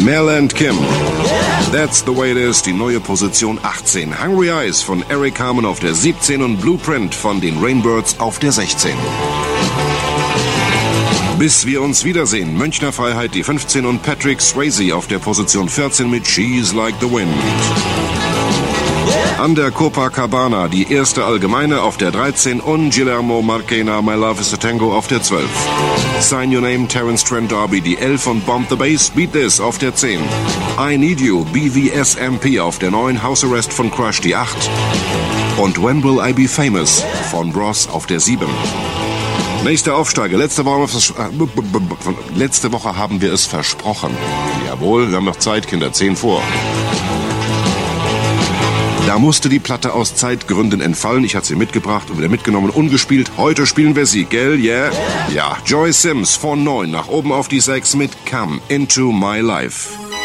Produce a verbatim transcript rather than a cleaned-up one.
Mel and Kim. That's the way it is, die neue Position achtzehn. Hungry Eyes von Eric Carmen auf der siebzehn und Blueprint von den Rainbirds auf der sechzehn. Bis wir uns wiedersehen, Münchner Freiheit die fünfzehn und Patrick Swayze auf der Position vierzehn mit She's Like the Wind. An der Copacabana die erste Allgemeine auf der dreizehn und Guillermo Marchena My Love is a Tango auf der zwölf. Sign Your Name Terence Trent D'Arby die elf und Bomb the Bass Beat This auf der zehn. I Need You B V S M P auf der neun, House Arrest von Crush die acht. Und When Will I Be Famous von Bros auf der sieben. Nächster Aufsteiger. Letzte Woche, letzte Woche haben wir es versprochen. Jawohl, wir haben noch Zeit, Kinder, zehn vor. Da musste die Platte aus Zeitgründen entfallen. Ich hatte sie mitgebracht und wieder mitgenommen, ungespielt. Heute spielen wir sie, gell? Yeah? Ja, Joy Sims von neun nach oben auf die sechs mit Come Into My Life.